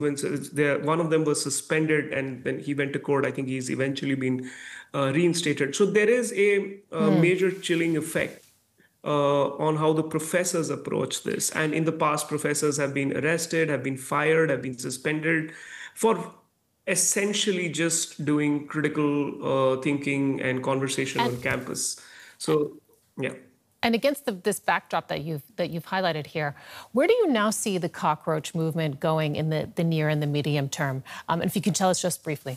One of them was suspended, and when he went to court, I think he's eventually been reinstated. So there is a major chilling effect on how the professors approach this. And in the past, professors have been arrested, have been fired, have been suspended for essentially just doing critical thinking and conversation And on campus. So, yeah. And against this backdrop that you've highlighted here, where do you now see the cockroach movement going in the near and the medium term? And if you can tell us just briefly.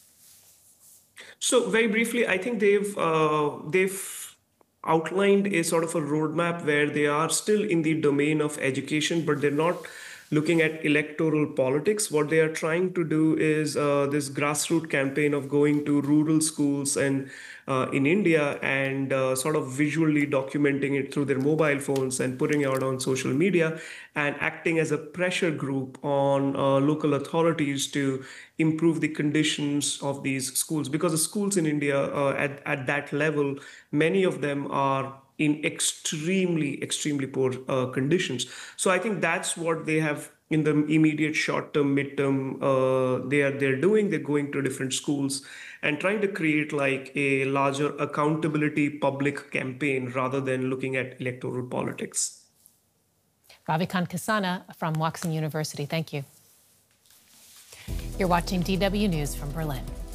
So very briefly, I think they've outlined a sort of a roadmap where they are still in the domain of education, but they're not looking at electoral politics. What they are trying to do is this grassroots campaign of going to rural schools and in India and sort of visually documenting it through their mobile phones and putting it out on social media and acting as a pressure group on local authorities to improve the conditions of these schools. Because the schools in India at that level, many of them are in extremely poor conditions. So I think that's what they have in the immediate short term, midterm. They're doing. They're going to different schools and trying to create like a larger accountability public campaign rather than looking at electoral politics. Ravikant Kasana from Washington University. Thank you. You're watching DW News from Berlin.